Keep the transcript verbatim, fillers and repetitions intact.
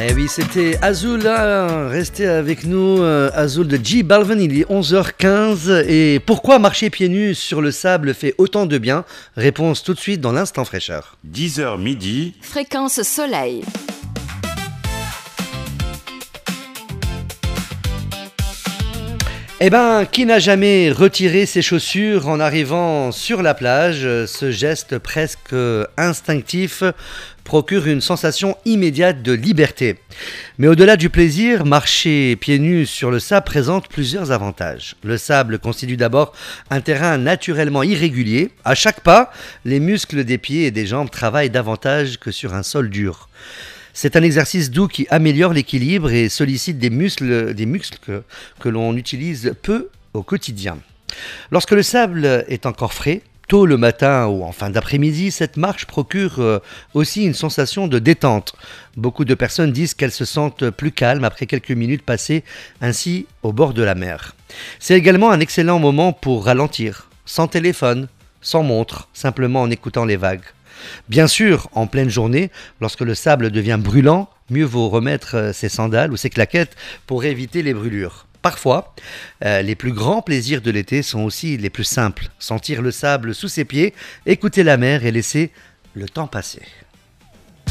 Eh oui, c'était Azul, là. Restez avec nous, euh, Azul de J Balvin, il est onze heures quinze. Et pourquoi marcher pieds nus sur le sable fait autant de bien? Réponse tout de suite dans l'instant fraîcheur. dix heures midi. Fréquence soleil. Eh ben, qui n'a jamais retiré ses chaussures en arrivant sur la plage? Ce geste presque instinctif procure une sensation immédiate de liberté. Mais au-delà du plaisir, marcher pieds nus sur le sable présente plusieurs avantages. Le sable constitue d'abord un terrain naturellement irrégulier. À chaque pas, les muscles des pieds et des jambes travaillent davantage que sur un sol dur. C'est un exercice doux qui améliore l'équilibre et sollicite des muscles, des muscles que, que l'on utilise peu au quotidien. Lorsque le sable est encore frais, tôt le matin ou en fin d'après-midi, cette marche procure aussi une sensation de détente. Beaucoup de personnes disent qu'elles se sentent plus calmes après quelques minutes passées ainsi au bord de la mer. C'est également un excellent moment pour ralentir, sans téléphone, sans montre, simplement en écoutant les vagues. Bien sûr, en pleine journée, lorsque le sable devient brûlant, mieux vaut remettre ses sandales ou ses claquettes pour éviter les brûlures. Parfois, euh, les plus grands plaisirs de l'été sont aussi les plus simples. Sentir le sable sous ses pieds, écouter la mer et laisser le temps passer.